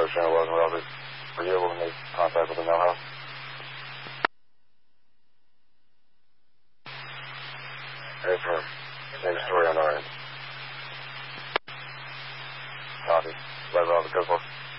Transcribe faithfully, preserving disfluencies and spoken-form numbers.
Channel eleven, Robert. Were you able to make contact with the mail house? Hey, for same story on our end. Copy. Right around the cookbook.